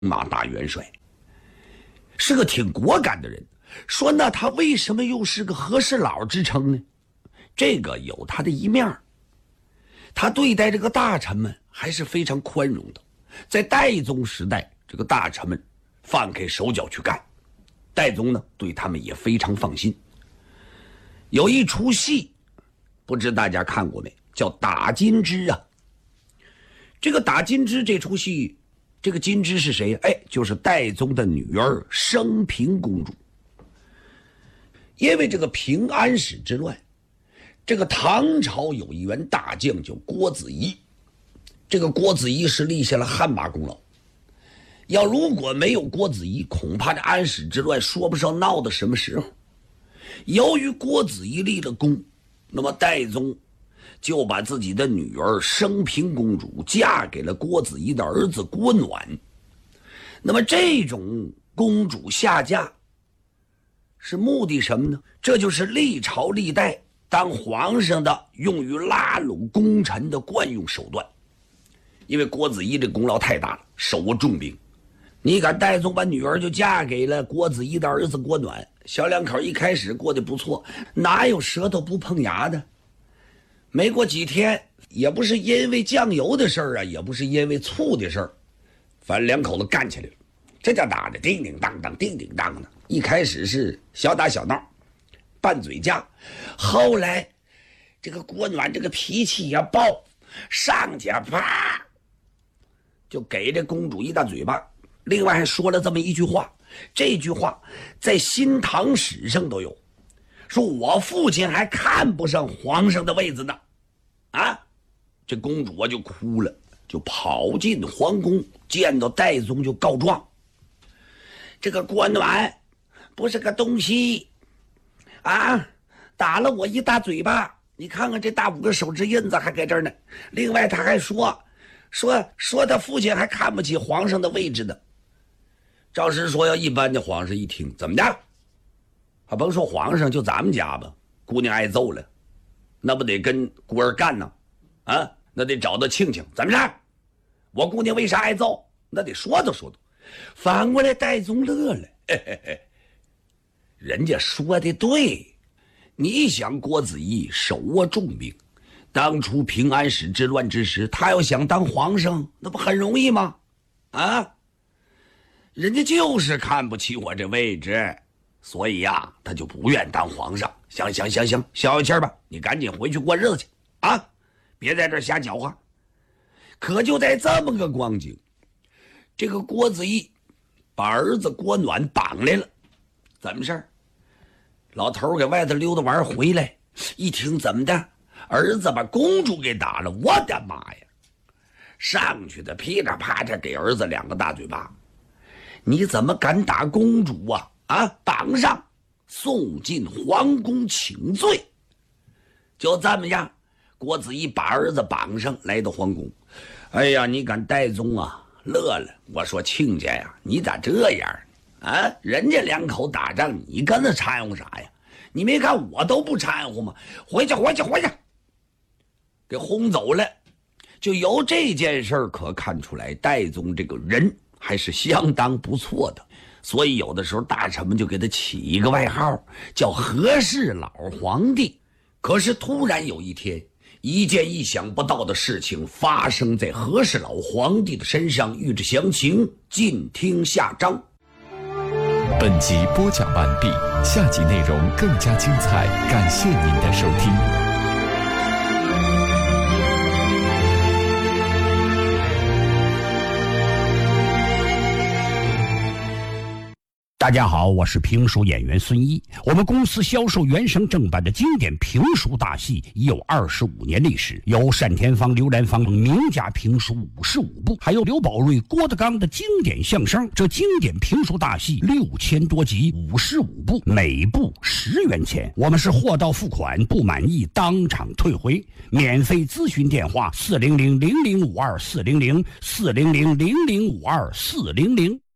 马大元帅，是个挺果敢的人。说那他为什么又是个和事佬之称呢？这个有他的一面。他对待这个大臣们还是非常宽容的。在代宗时代，这个大臣们放开手脚去干，代宗呢对他们也非常放心。有一出戏，不知大家看过没，叫打金枝啊。这个打金枝这出戏，这个金枝是谁？就是代宗的女儿升平公主。因为这个平安史之乱，这个唐朝有一员大将叫郭子仪，这个郭子仪是立下了汗马功劳。要如果没有郭子仪，恐怕这安史之乱说不上闹到什么时候。由于郭子仪立了功，那么代宗就把自己的女儿升平公主嫁给了郭子仪的儿子郭暖。那么这种公主下嫁是目的什么呢？这就是历朝历代当皇上的用于拉拢功臣的惯用手段。因为郭子仪这功劳太大了，手握重兵，你敢代宗把女儿就嫁给了郭子仪的儿子郭暖，小两口一开始过得不错，哪有舌头不碰牙的？没过几天，也不是因为酱油的事儿啊，也不是因为醋的事儿，反正两口子干起来了。这叫打的叮叮当当，叮叮当的。一开始是小打小闹，拌嘴架，后来这个郭暖这个脾气也爆，上去啪就给这公主一大嘴巴。另外还说了这么一句话，这句话在新唐史上都有，说我父亲还看不上皇上的位子呢。这公主就哭了，就跑进皇宫，见到代宗就告状。这个郭暖不是个东西打了我一大嘴巴，你看看这大5个手指印子还在这儿呢。另外他还说他父亲还看不起皇上的位置呢。照实说，要一般的皇上一听，怎么的？还甭说皇上，就咱们家吧，姑娘挨揍了，那不得跟孤儿干呢？那得找到庆庆，怎么着？我姑娘为啥挨揍？那得说道说道。反过来，代宗乐了，人家说的对。你想，郭子仪手握重兵，当初平安史之乱之时，他要想当皇上，那不很容易吗？人家就是看不起我这位置，所以他就不愿当皇上。行，消气吧，你赶紧回去过日子去别在这瞎搅和。可就在这么个光景，这个郭子仪把儿子郭暖绑来了。怎么事儿？老头给外头溜达玩回来，一听怎么的，儿子把公主给打了，我的妈呀！上去的噼里啪嚓给儿子2个大嘴巴。你怎么敢打公主绑上，送进皇宫请罪。就这么样，郭子仪把儿子绑上，来到皇宫。你敢代宗乐了。我说亲家呀，你咋这样人家2口打仗，你跟着掺和啥呀？你没看我都不掺和吗？回去，给轰走了。就由这件事可看出来，代宗这个人还是相当不错的。所以有的时候大臣们就给他起一个外号，叫和事佬皇帝。可是突然有一天，一件意想不到的事情发生在和事佬皇帝的身上。欲知详情，尽听下章。 本集播讲完毕，下集内容更加精彩，感谢您的收听。 大家好，我是评书演员孙一。我们公司销售原声正版的经典评书大戏已有25年历史，有单田芳、刘兰芳名家评书55部，还有刘宝瑞、郭德纲的经典相声。这经典评书大戏6000多集，55部，每部10元钱。我们是货到付款，不满意当场退回。免费咨询电话：400-0052-400，400-0052-400。